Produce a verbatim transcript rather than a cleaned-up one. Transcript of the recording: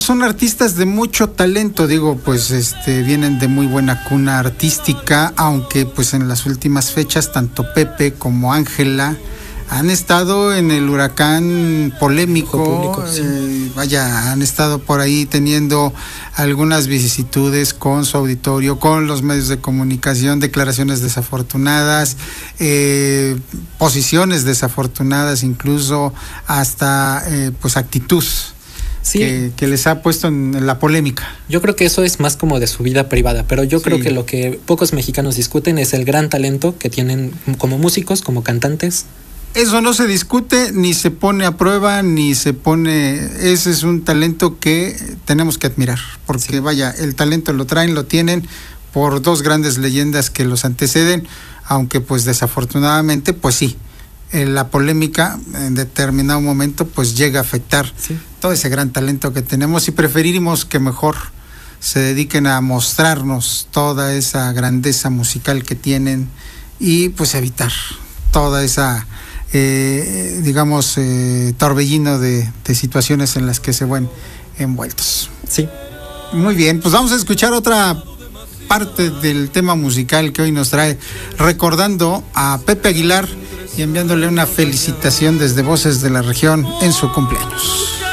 Son artistas de mucho talento, digo, pues este vienen de muy buena cuna artística, aunque pues en las últimas fechas tanto Pepe como Ángela han estado en el huracán polémico, público, sí. eh, vaya, han estado por ahí teniendo algunas vicisitudes con su auditorio, con los medios de comunicación, declaraciones desafortunadas, eh, posiciones desafortunadas, incluso hasta eh, pues actitud. Sí. Que, que les ha puesto en la polémica. Yo creo que eso es más como de su vida privada, pero yo sí. creo que lo que pocos mexicanos discuten es el gran talento que tienen como músicos, como cantantes. Eso no se discute, ni se pone a prueba, ni se pone... Ese es un talento que tenemos que admirar, porque sí. vaya, el talento lo traen, lo tienen por dos grandes leyendas que los anteceden, aunque pues desafortunadamente, pues sí, la polémica en determinado momento pues llega a afectar sí. todo ese gran talento que tenemos, y preferimos que mejor se dediquen a mostrarnos toda esa grandeza musical que tienen y pues evitar toda esa eh, digamos eh, torbellino de, de situaciones en las que se ven envueltos. Sí. Muy bien, pues vamos a escuchar otra parte del tema musical que hoy nos trae, recordando a Pepe Aguilar y enviándole una felicitación desde Voces de la Región en su cumpleaños.